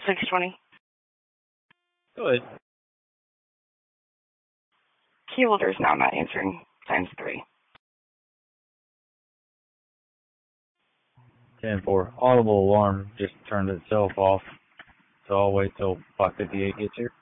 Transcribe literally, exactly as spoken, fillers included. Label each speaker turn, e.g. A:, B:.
A: six twenty.
B: Go ahead.
A: Key holder is now not answering. Times three.
B: ten four. Audible alarm just turned itself off, so I'll wait till five fifty-eight gets here.